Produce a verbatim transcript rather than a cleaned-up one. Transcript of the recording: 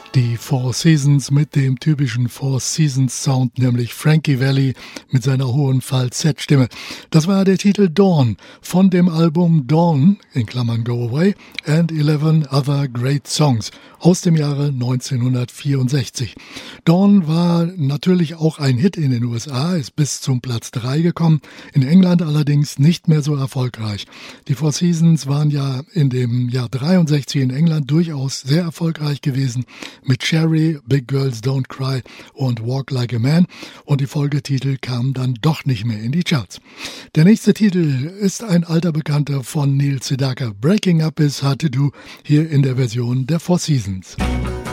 Die Four Seasons mit dem typischen Four Seasons Sound, nämlich Frankie Valli mit seiner hohen Falsettstimme. Das war der Titel Dawn von dem Album Dawn, in Klammern Go Away, and Eleven Other Great Songs aus dem Jahre neunzehnhundertvierundsechzig. Dawn war natürlich auch ein Hit in den U S A, ist bis zum Platz drei gekommen, in England allerdings nicht mehr so erfolgreich. Die Four Seasons waren ja in dem Jahr dreiundsechzig in England durchaus sehr erfolgreich gewesen, mit Cherry, Big Girls Don't Cry und Walk Like a Man, und die Folgetitel kamen dann doch nicht mehr in die Charts. Der nächste Titel ist ein alter Bekannter von Neil Sedaka. Breaking Up is Hard to Do, hier in der Version der Four Seasons.